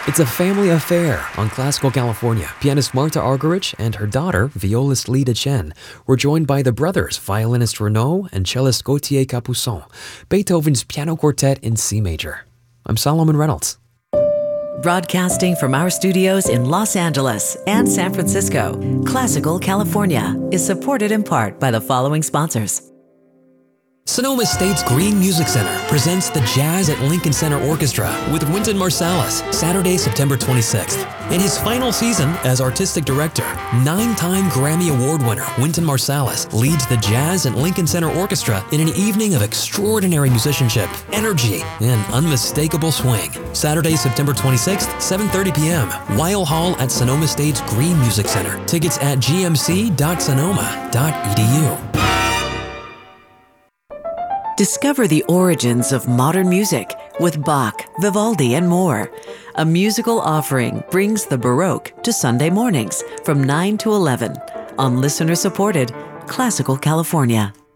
It's a family affair on Classical California. Pianist Marta Argerich and her daughter, violist Lida Chen, were joined by the brothers, violinist Renaud and cellist Gauthier Capuçon, Beethoven's Piano Quartet in C major. I'm Solomon Reynolds. Broadcasting from our studios in Los Angeles and San Francisco, Classical California is supported in part by the following sponsors. Sonoma State's Green Music Center presents the Jazz at Lincoln Center Orchestra with Wynton Marsalis, Saturday, September 26th. In his final season as artistic director, 9-time Grammy Award winner Wynton Marsalis leads the Jazz at Lincoln Center Orchestra in an evening of extraordinary musicianship, energy, and unmistakable swing. Saturday, September 26th, 7:30 p.m., Weil Hall at Sonoma State's Green Music Center. Tickets at gmc.sonoma.edu. Discover the origins of modern music with Bach, Vivaldi, and more. A musical offering brings the Baroque to Sunday mornings from 9 to 11 on listener-supported Classical California.